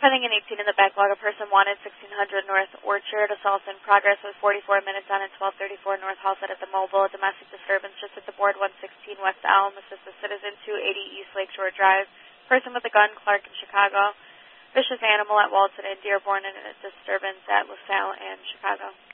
Pending an 18 in the backlog, a person wanted 1600 North Orchard. Assault in progress with 44 minutes on at 1234 North Halsted at the Mobile. Domestic disturbance just at the board 116 West Elm. Assist the citizen 280 East Lakeshore Drive. Person with a gun, Clark in Chicago. Vicious animal at Walton and Dearborn and a disturbance at LaSalle and Chicago.